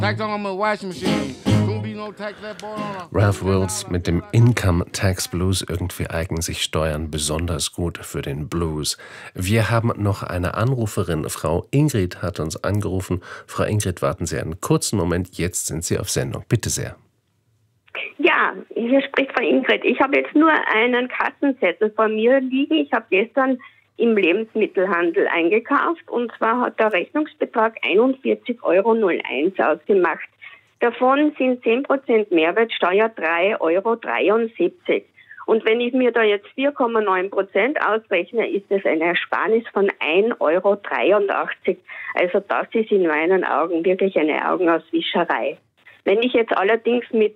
Ralph Wills mit dem Income Tax Blues. Irgendwie eignen sich Steuern besonders gut für den Blues. Wir haben noch eine Anruferin. Frau Ingrid hat uns angerufen. Frau Ingrid, warten Sie einen kurzen Moment. Jetzt sind Sie auf Sendung. Bitte sehr. Ja, hier spricht Frau Ingrid. Ich habe jetzt nur einen Kassenzettel vor mir liegen. Ich habe gestern im Lebensmittelhandel eingekauft und zwar hat der Rechnungsbetrag 41,01 € ausgemacht. Davon sind 10% Mehrwertsteuer 3,73 €. Und wenn ich mir da jetzt 4,9% ausrechne, ist das eine Ersparnis von 1,83 €. Also das ist in meinen Augen wirklich eine Augenauswischerei. Wenn ich jetzt allerdings mit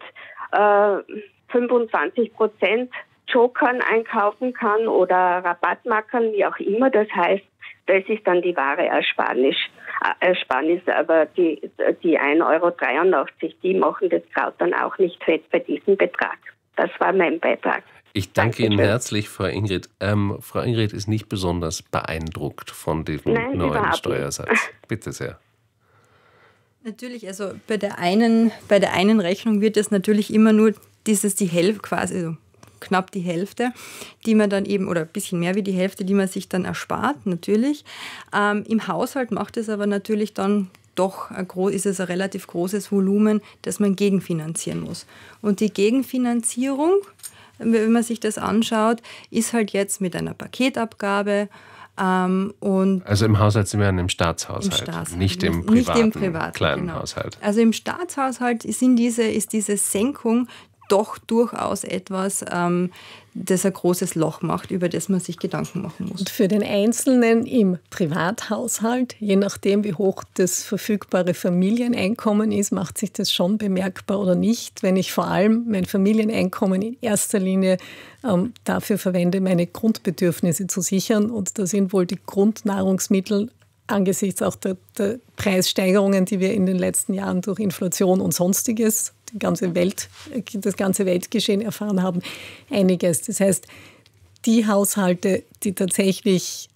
25% Jokern einkaufen kann oder Rabattmarkern, wie auch immer, das heißt, das ist dann die wahre Ersparnis. Aber die 1,83 €, die machen das Kraut dann auch nicht fett bei diesem Betrag. Das war mein Beitrag. Ich danke Ihnen herzlich, Frau Ingrid. Frau Ingrid ist nicht besonders beeindruckt von diesem neuen Steuersatz. Bitte sehr. Natürlich, also bei der einen Rechnung wird es natürlich immer nur die Hälfte quasi, also knapp die Hälfte, die man dann eben, oder ein bisschen mehr wie die Hälfte, die man sich dann erspart, natürlich. Im Haushalt macht es aber natürlich dann doch ist es ein relativ großes Volumen, das man gegenfinanzieren muss. Und die Gegenfinanzierung, wenn man sich das anschaut, ist halt jetzt mit einer Paketabgabe. Also im Haushalt sind wir im Staatshaushalt, nicht im privaten kleinen genau. Haushalt. Also im Staatshaushalt ist diese Senkung doch durchaus etwas, das ein großes Loch macht, über das man sich Gedanken machen muss. Und für den Einzelnen im Privathaushalt, je nachdem wie hoch das verfügbare Familieneinkommen ist, macht sich das schon bemerkbar oder nicht, wenn ich vor allem mein Familieneinkommen in erster Linie dafür verwende, meine Grundbedürfnisse zu sichern. Und da sind wohl die Grundnahrungsmittel angesichts auch der Preissteigerungen, die wir in den letzten Jahren durch Inflation und Sonstiges, das ganze Weltgeschehen erfahren haben, einiges. Das heißt, die Haushalte, die tatsächlich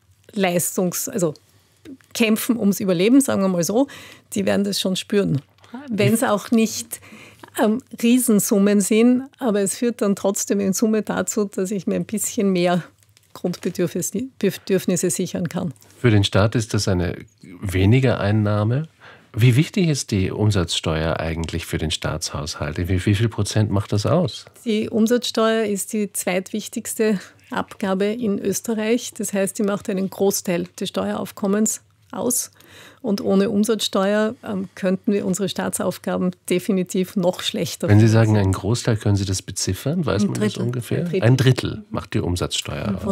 kämpfen ums Überleben, sagen wir mal so, die werden das schon spüren. Wenn es auch nicht Riesensummen sind, aber es führt dann trotzdem in Summe dazu, dass ich mir ein bisschen mehr Grundbedürfnisse sichern kann. Für den Staat ist das eine weniger Einnahme. Wie wichtig ist die Umsatzsteuer eigentlich für den Staatshaushalt? Wie viel Prozent macht das aus? Die Umsatzsteuer ist die zweitwichtigste Abgabe in Österreich. Das heißt, sie macht einen Großteil des Steueraufkommens aus. Und ohne Umsatzsteuer könnten wir unsere Staatsaufgaben definitiv noch schlechter. Wenn Sie sagen einen Großteil, können Sie das beziffern? Weiß man das ungefähr? Ein Drittel macht die Umsatzsteuer aus. Von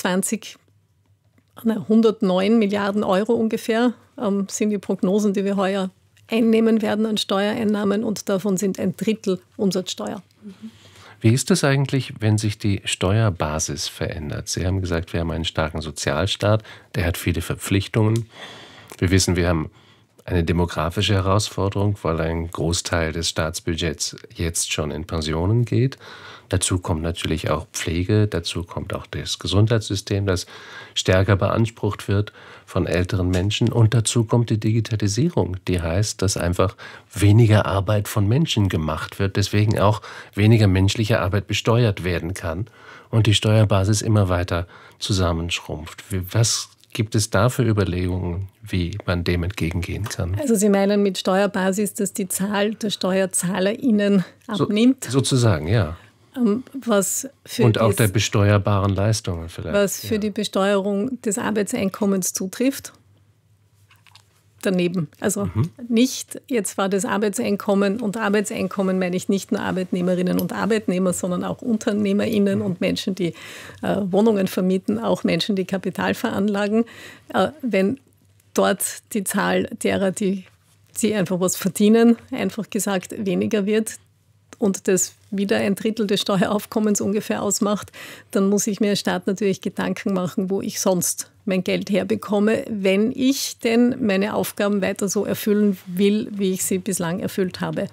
109 Milliarden Euro ungefähr sind die Prognosen, die wir heuer einnehmen werden an Steuereinnahmen, und davon sind ein Drittel Umsatzsteuer. Wie ist das eigentlich, wenn sich die Steuerbasis verändert? Sie haben gesagt, wir haben einen starken Sozialstaat, der hat viele Verpflichtungen. Wir wissen, wir haben eine demografische Herausforderung, weil ein Großteil des Staatsbudgets jetzt schon in Pensionen geht. Dazu kommt natürlich auch Pflege, dazu kommt auch das Gesundheitssystem, das stärker beansprucht wird von älteren Menschen. Und dazu kommt die Digitalisierung, die heißt, dass einfach weniger Arbeit von Menschen gemacht wird, deswegen auch weniger menschliche Arbeit besteuert werden kann und die Steuerbasis immer weiter zusammenschrumpft. Was gibt es da für Überlegungen, wie man dem entgegengehen kann? Also Sie meinen mit Steuerbasis, dass die Zahl der SteuerzahlerInnen abnimmt? Sozusagen, ja. Und auch der besteuerbaren Leistungen vielleicht. Was für die Besteuerung des Arbeitseinkommens zutrifft. Daneben. Also nicht, jetzt war das Arbeitseinkommen, und Arbeitseinkommen meine ich nicht nur Arbeitnehmerinnen und Arbeitnehmer, sondern auch UnternehmerInnen und Menschen, die Wohnungen vermieten, auch Menschen, die Kapital veranlagen. Wenn dort die Zahl derer, die einfach was verdienen, einfach gesagt weniger wird, und das wieder ein Drittel des Steueraufkommens ungefähr ausmacht, dann muss ich mir als Staat natürlich Gedanken machen, wo ich sonst mein Geld herbekomme, wenn ich denn meine Aufgaben weiter so erfüllen will, wie ich sie bislang erfüllt habe.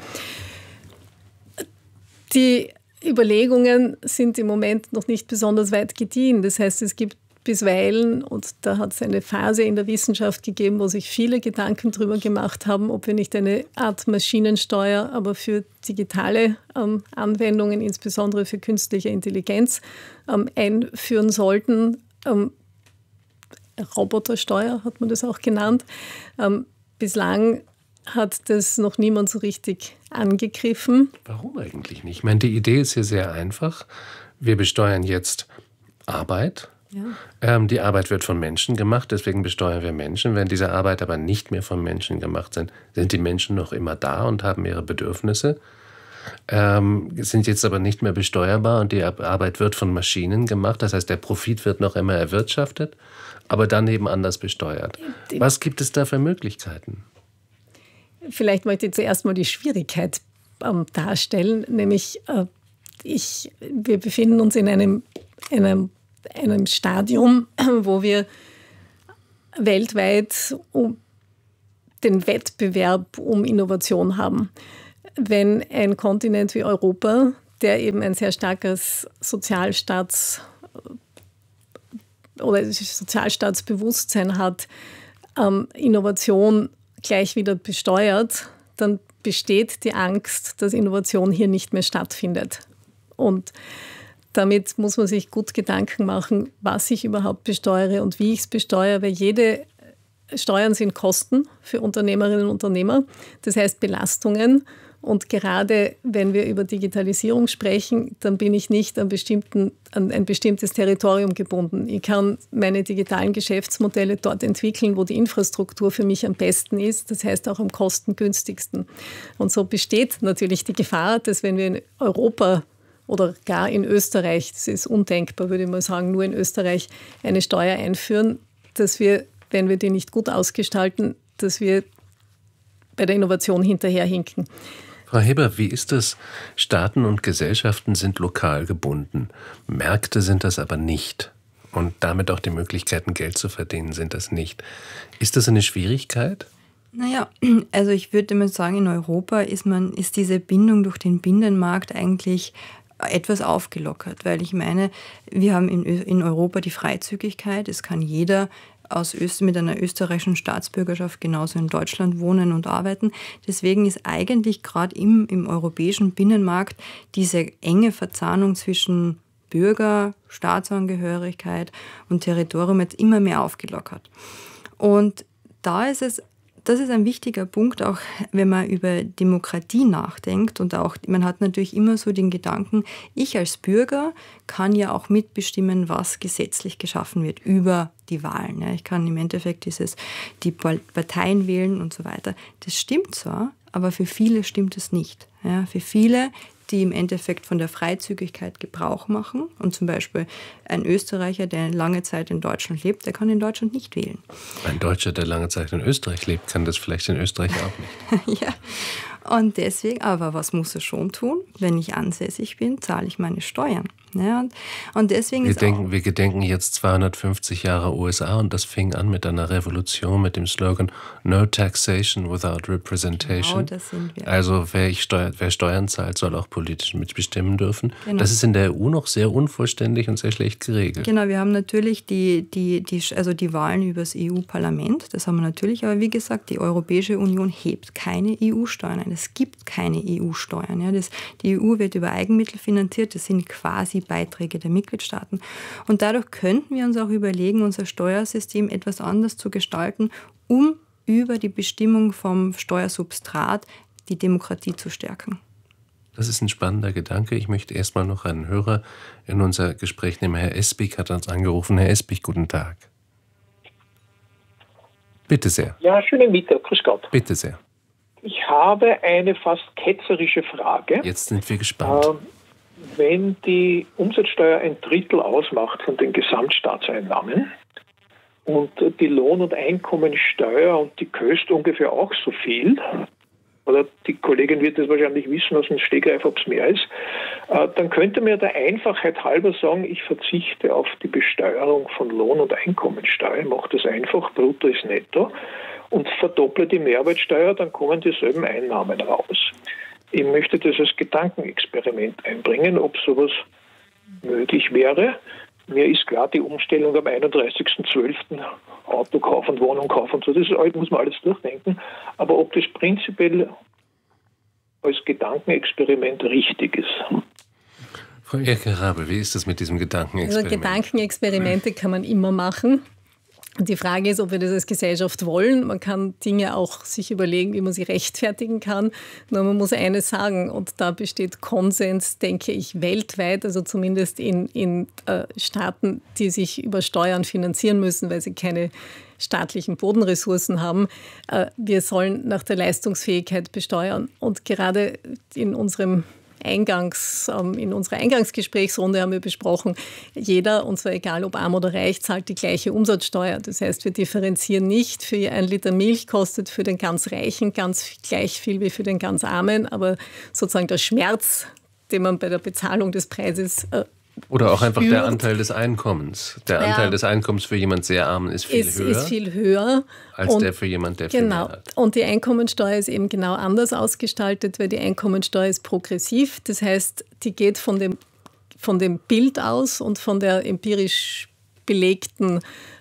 Die Überlegungen sind im Moment noch nicht besonders weit gediehen. Das heißt, es gibt bisweilen, und da hat es eine Phase in der Wissenschaft gegeben, wo sich viele Gedanken darüber gemacht haben, ob wir nicht eine Art Maschinensteuer, aber für digitale Anwendungen, insbesondere für künstliche Intelligenz, einführen sollten. Robotersteuer hat man das auch genannt. Bislang hat das noch niemand so richtig angegriffen. Warum eigentlich nicht? Ich meine, die Idee ist ja sehr einfach. Wir besteuern jetzt Arbeit. Ja. Die Arbeit wird von Menschen gemacht, deswegen besteuern wir Menschen. Wenn diese Arbeit aber nicht mehr von Menschen gemacht sind, sind die Menschen noch immer da und haben ihre Bedürfnisse, sind jetzt aber nicht mehr besteuerbar und die Arbeit wird von Maschinen gemacht. Das heißt, der Profit wird noch immer erwirtschaftet, aber dann eben anders besteuert. Was gibt es da für Möglichkeiten? Vielleicht möchte ich zuerst mal die Schwierigkeit darstellen, nämlich wir befinden uns in einem Stadium, wo wir weltweit den Wettbewerb um Innovation haben. Wenn ein Kontinent wie Europa, der eben ein sehr starkes Sozialstaatsbewusstsein hat, Innovation gleich wieder besteuert, dann besteht die Angst, dass Innovation hier nicht mehr stattfindet. Und damit muss man sich gut Gedanken machen, was ich überhaupt besteuere und wie ich es besteuere, weil jede Steuern sind Kosten für Unternehmerinnen und Unternehmer, das heißt Belastungen. Und gerade wenn wir über Digitalisierung sprechen, dann bin ich nicht an ein bestimmtes Territorium gebunden. Ich kann meine digitalen Geschäftsmodelle dort entwickeln, wo die Infrastruktur für mich am besten ist, das heißt auch am kostengünstigsten. Und so besteht natürlich die Gefahr, dass wenn wir in Europa oder gar in Österreich, das ist undenkbar, würde ich mal sagen, nur in Österreich eine Steuer einführen, dass wir, wenn wir die nicht gut ausgestalten, dass wir bei der Innovation hinterherhinken. Frau Heber, wie ist das? Staaten und Gesellschaften sind lokal gebunden. Märkte sind das aber nicht. Und damit auch die Möglichkeiten, Geld zu verdienen, sind das nicht. Ist das eine Schwierigkeit? Naja, also ich würde mal sagen, in Europa ist diese Bindung durch den Binnenmarkt eigentlich etwas aufgelockert, weil ich meine, wir haben in Europa die Freizügigkeit, es kann jeder mit einer österreichischen Staatsbürgerschaft genauso in Deutschland wohnen und arbeiten. Deswegen ist eigentlich gerade im europäischen Binnenmarkt diese enge Verzahnung zwischen Bürger, Staatsangehörigkeit und Territorium jetzt immer mehr aufgelockert. Und das ist ein wichtiger Punkt, auch wenn man über Demokratie nachdenkt und auch, man hat natürlich immer so den Gedanken, ich als Bürger kann ja auch mitbestimmen, was gesetzlich geschaffen wird über die Wahlen. Ja, ich kann im Endeffekt die Parteien wählen und so weiter. Das stimmt zwar, aber für viele stimmt es nicht. Ja, für viele, die im Endeffekt von der Freizügigkeit Gebrauch machen und zum Beispiel ein Österreicher, der lange Zeit in Deutschland lebt, der kann in Deutschland nicht wählen. Ein Deutscher, der lange Zeit in Österreich lebt, kann das vielleicht in Österreich auch nicht. Ja, und deswegen, aber was muss er schon tun? Wenn ich ansässig bin, zahle ich meine Steuern. Ja, und deswegen wir gedenken jetzt 250 Jahre USA und das fing an mit einer Revolution mit dem Slogan No Taxation without Representation. Genau, das sind wir. Also wer Steuern zahlt, soll auch politisch mitbestimmen dürfen. Genau. Das ist in der EU noch sehr unvollständig und sehr schlecht geregelt. Genau, wir haben natürlich die Wahlen über das EU-Parlament, das haben wir natürlich, aber wie gesagt, die Europäische Union hebt keine EU-Steuern ein. Es gibt keine EU-Steuern. Ja. Die EU wird über Eigenmittel finanziert, das sind quasi Beiträge der Mitgliedstaaten. Und dadurch könnten wir uns auch überlegen, unser Steuersystem etwas anders zu gestalten, um über die Bestimmung vom Steuersubstrat die Demokratie zu stärken. Das ist ein spannender Gedanke. Ich möchte erstmal noch einen Hörer in unser Gespräch nehmen. Herr Espig hat uns angerufen. Herr Espig, guten Tag. Bitte sehr. Ja, schönen Mittag. Grüß Gott. Bitte sehr. Ich habe eine fast ketzerische Frage. Jetzt sind wir gespannt. Wenn die Umsatzsteuer 1/3 ausmacht von den Gesamtstaatseinnahmen und die Lohn- und Einkommensteuer und die Köst ungefähr auch so viel, oder die Kollegin wird es wahrscheinlich wissen aus dem Stegreif, ob es mehr ist, dann könnte man der Einfachheit halber sagen, ich verzichte auf die Besteuerung von Lohn- und Einkommensteuer, mache das einfach, brutto ist netto, und verdopple die Mehrwertsteuer, dann kommen dieselben Einnahmen raus. Ich möchte das als Gedankenexperiment einbringen, ob sowas möglich wäre. mir ist klar, die Umstellung am 31.12. Autokauf und Wohnungskauf und so, das muss man alles durchdenken. Aber ob das prinzipiell als Gedankenexperiment richtig ist. Frau Erke-Rabe, wie ist das mit diesem Gedankenexperiment? Also Gedankenexperimente kann man immer machen. Und die Frage ist, ob wir das als Gesellschaft wollen. Man kann Dinge auch sich überlegen, wie man sie rechtfertigen kann. Nur man muss eines sagen, und da besteht Konsens, denke ich, weltweit, also zumindest in Staaten, die sich über Steuern finanzieren müssen, weil sie keine staatlichen Bodenressourcen haben. Wir sollen nach der Leistungsfähigkeit besteuern. Und gerade in unserer Eingangsgesprächsrunde haben wir besprochen, jeder, und zwar egal ob arm oder reich, zahlt die gleiche Umsatzsteuer. Das heißt, wir differenzieren nicht, für 1 Liter Milch kostet für den ganz Reichen ganz gleich viel wie für den ganz Armen, aber sozusagen der Schmerz, den man bei der Bezahlung des Preises oder auch einfach spürt. der Anteil des Einkommens. Der Anteil des Einkommens für jemand sehr Armen ist viel höher als der für jemand, der viel mehr hat. Und die Einkommensteuer ist eben genau anders ausgestaltet, weil die Einkommensteuer ist progressiv. Das heißt, die geht von dem Bild aus und von der empirisch belegten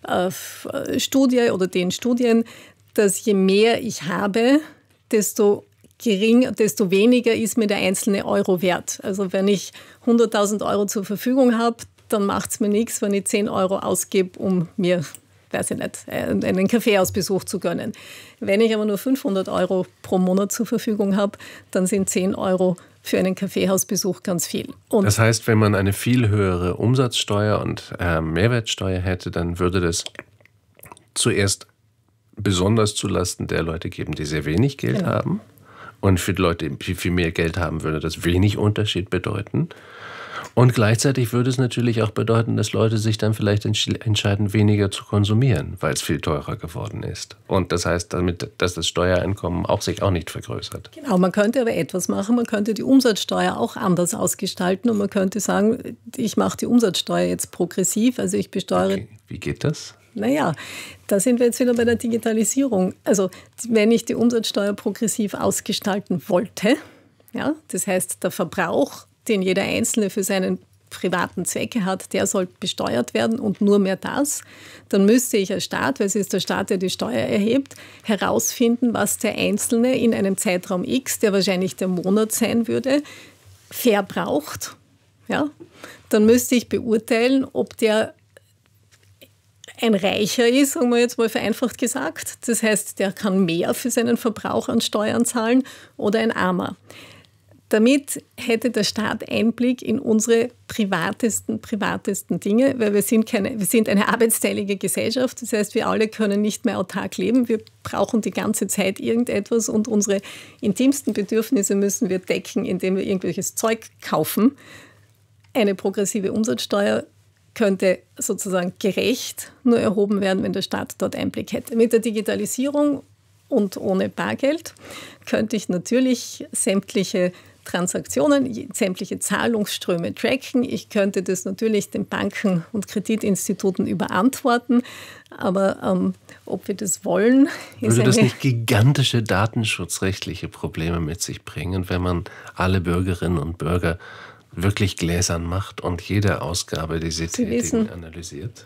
Studie oder den Studien, dass je mehr ich habe, desto weniger ist mir der einzelne Euro wert. Also wenn ich 100.000 Euro zur Verfügung habe, dann macht es mir nichts, wenn ich 10 Euro ausgebe, um mir, weiß ich nicht, einen Kaffeehausbesuch zu gönnen. Wenn ich aber nur 500 Euro pro Monat zur Verfügung habe, dann sind 10 Euro für einen Kaffeehausbesuch ganz viel. Und das heißt, wenn man eine viel höhere Umsatzsteuer und Mehrwertsteuer hätte, dann würde das zuerst besonders zulasten der Leute geben, die sehr wenig Geld haben. Und für die Leute, die viel mehr Geld haben, würde das wenig Unterschied bedeuten. Und gleichzeitig würde es natürlich auch bedeuten, dass Leute sich dann vielleicht entscheiden, weniger zu konsumieren, weil es viel teurer geworden ist. Und das heißt damit, dass das Steuereinkommen sich auch nicht vergrößert. Genau, man könnte aber etwas machen. Man könnte die Umsatzsteuer auch anders ausgestalten. Und man könnte sagen, ich mache die Umsatzsteuer jetzt progressiv. Also ich besteuere... Okay. Wie geht das? Naja, da sind wir jetzt wieder bei der Digitalisierung. Also wenn ich die Umsatzsteuer progressiv ausgestalten wollte, ja, das heißt der Verbrauch, den jeder Einzelne für seinen privaten Zwecke hat, der soll besteuert werden und nur mehr das, dann müsste ich als Staat, weil es ist der Staat, der die Steuer erhebt, herausfinden, was der Einzelne in einem Zeitraum X, der wahrscheinlich der Monat sein würde, verbraucht. Ja? Dann müsste ich beurteilen, ob der ein Reicher ist, sagen wir jetzt mal vereinfacht gesagt. Das heißt, der kann mehr für seinen Verbrauch an Steuern zahlen oder ein Armer. Damit hätte der Staat Einblick in unsere privatesten Dinge, weil wir sind eine arbeitsteilige Gesellschaft. Das heißt, wir alle können nicht mehr autark leben. Wir brauchen die ganze Zeit irgendetwas und unsere intimsten Bedürfnisse müssen wir decken, indem wir irgendwelches Zeug kaufen. Eine progressive Umsatzsteuer könnte sozusagen gerecht nur erhoben werden, wenn der Staat dort Einblick hätte. Mit der Digitalisierung und ohne Bargeld könnte ich natürlich sämtliche Transaktionen, sämtliche Zahlungsströme tracken. Ich könnte das natürlich den Banken und Kreditinstituten überantworten, aber ob wir das wollen, ist würde das nicht gigantische datenschutzrechtliche Probleme mit sich bringen, wenn man alle Bürgerinnen und Bürger wirklich gläsern macht und jede Ausgabe, die sie tätigen, analysiert?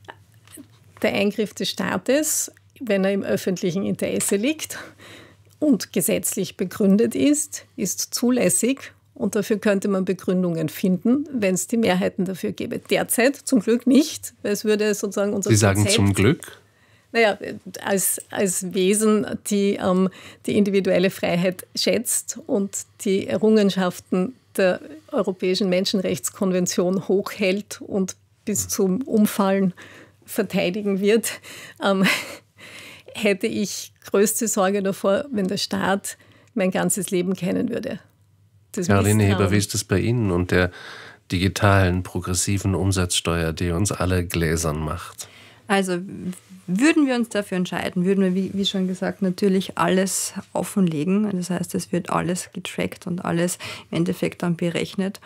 Der Eingriff des Staates, wenn er im öffentlichen Interesse liegt und gesetzlich begründet ist zulässig. Und dafür könnte man Begründungen finden, wenn es die Mehrheiten dafür gäbe. Derzeit zum Glück nicht, weil es würde sozusagen unser Sie sagen Konzept, zum Glück? Naja, als Wesen, die die individuelle Freiheit schätzt und die Errungenschaften der Europäischen Menschenrechtskonvention hochhält und bis zum Umfallen verteidigen wird, hätte ich größte Sorge davor, wenn der Staat mein ganzes Leben kennen würde. Caroline Heber, wie ist das bei Ihnen und der digitalen, progressiven Umsatzsteuer, die uns alle gläsern macht? Also würden wir uns dafür entscheiden, würden wir, wie schon gesagt, natürlich alles offenlegen. Das heißt, es wird alles getrackt und alles im Endeffekt dann berechnet.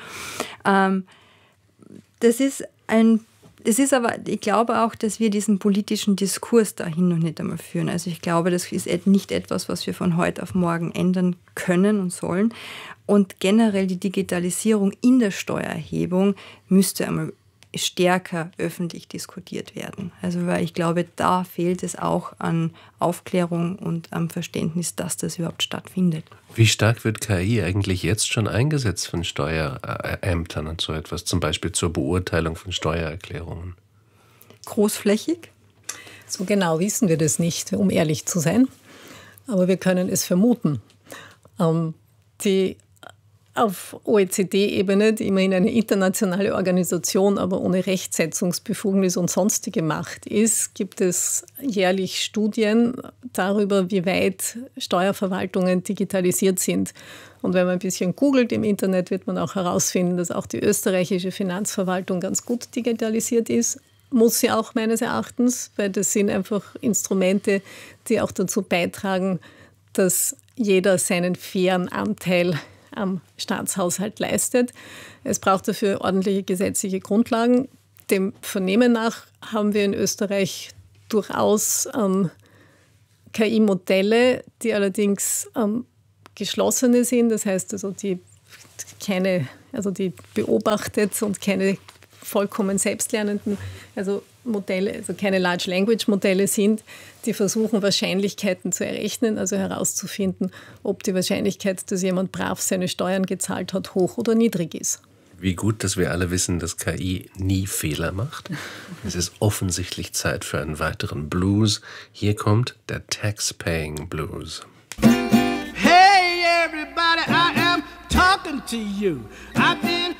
Das ist aber, ich glaube auch, dass wir diesen politischen Diskurs dahin noch nicht einmal führen. Also ich glaube, das ist nicht etwas, was wir von heute auf morgen ändern können und sollen. Und generell die Digitalisierung in der Steuererhebung müsste einmal stärker öffentlich diskutiert werden. Also weil ich glaube, da fehlt es auch an Aufklärung und am Verständnis, dass das überhaupt stattfindet. Wie stark wird KI eigentlich jetzt schon eingesetzt von Steuerämtern und so etwas, zum Beispiel zur Beurteilung von Steuererklärungen? Großflächig? So genau wissen wir das nicht, um ehrlich zu sein. Aber wir können es vermuten. Die auf OECD-Ebene, die immerhin eine internationale Organisation, aber ohne Rechtsetzungsbefugnis und sonstige Macht ist, gibt es jährlich Studien darüber, wie weit Steuerverwaltungen digitalisiert sind. Und wenn man ein bisschen googelt im Internet, wird man auch herausfinden, dass auch die österreichische Finanzverwaltung ganz gut digitalisiert ist. Muss sie auch meines Erachtens, weil das sind einfach Instrumente, die auch dazu beitragen, dass jeder seinen fairen Anteil am Staatshaushalt leistet. Es braucht dafür ordentliche gesetzliche Grundlagen. Dem Vernehmen nach haben wir in Österreich durchaus KI-Modelle, die allerdings geschlossene sind. Das heißt also, die beobachtet und keine vollkommen selbstlernenden Modelle, also keine Large Language Modelle sind, die versuchen, Wahrscheinlichkeiten zu errechnen, also herauszufinden, ob die Wahrscheinlichkeit, dass jemand brav seine Steuern gezahlt hat, hoch oder niedrig ist. Wie gut, dass wir alle wissen, dass KI nie Fehler macht. Es ist offensichtlich Zeit für einen weiteren Blues. Hier kommt der Tax-Paying Blues. Hey everybody, I am talking to you. I've been